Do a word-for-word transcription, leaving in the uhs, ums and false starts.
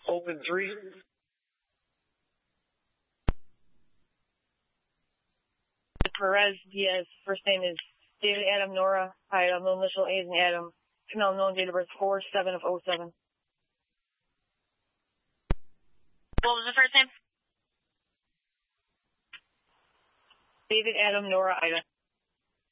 Open three. Perez Diaz, first name is David Adam Nora, height no initial A as in Adam, female known, date of birth four seven of oh seven. What was the first name? David Adam Nora Ida.